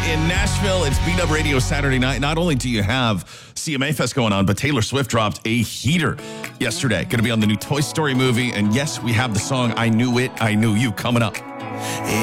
in Nashville. It's Beat Up Radio Saturday night. Not only do you have CMA Fest going on, but Taylor Swift dropped a heater yesterday. Going to be on the new Toy Story movie. And yes, we have the song I Knew It, I Knew You coming up.